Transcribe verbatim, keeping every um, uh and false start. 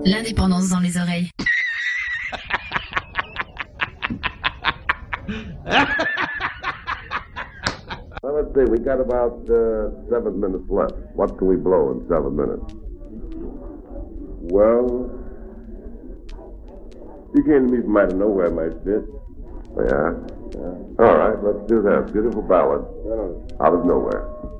L'indépendance dans les oreilles. Well, let's see. We got about uh, seven minutes left. What can we blow in seven minutes? Well, you came to me from out of nowhere, my Smith. Yeah? Yeah. All right, let's do that. Beautiful ballad. Out of nowhere.